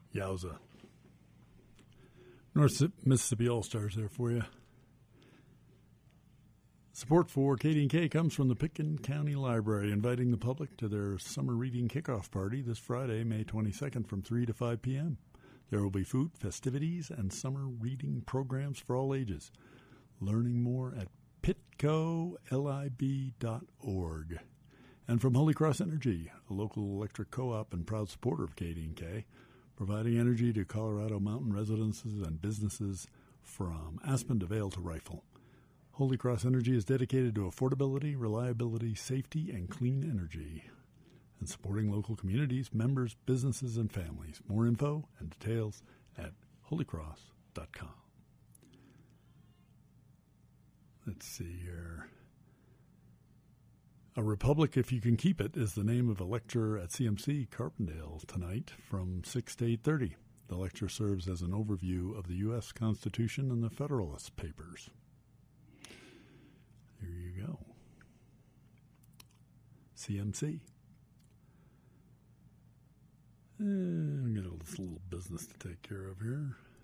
Yowza. North Mississippi All-Stars there for you. Support for KD&K comes from the Pitkin County Library, inviting the public to their summer reading kickoff party this Friday, May 22nd from 3 to 5 p.m. There will be food, festivities, and summer reading programs for all ages. Learning more at pitcolib.org. And from Holy Cross Energy, a local electric co-op and proud supporter of KD&K, providing energy to Colorado mountain residences and businesses from Aspen to Vail to Rifle. Holy Cross Energy is dedicated to affordability, reliability, safety, and clean energy, and supporting local communities, members, businesses, and families. More info and details at holycross.com. Let's see here. A Republic, If You Can Keep It, is the name of a lecture at CMC Carbondale tonight from 6 to 8:30. The lecture serves as an overview of the U.S. Constitution and the Federalist Papers. There you go. CMC. I've got this little business to take care of here.